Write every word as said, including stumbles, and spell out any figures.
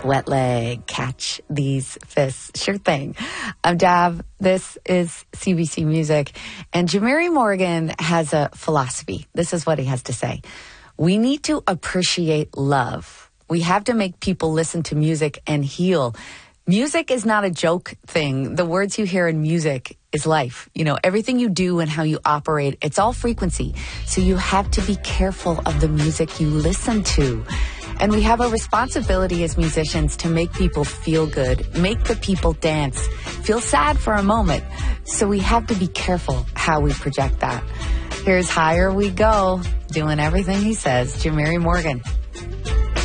wet leg, catch these fists. Sure thing. I'm Dav. This is C B C Music. And Jamari Morgan has a philosophy. This is what he has to say. We need to appreciate love. We have to make people listen to music and heal. Music is not a joke thing. The words you hear in music is life. You know, everything you do and how you operate, it's all frequency. So you have to be careful of the music you listen to. And we have a responsibility as musicians to make people feel good, make the people dance, feel sad for a moment. So we have to be careful how we project that. Here's Higher We Go, doing everything he says, Jamari Morgan.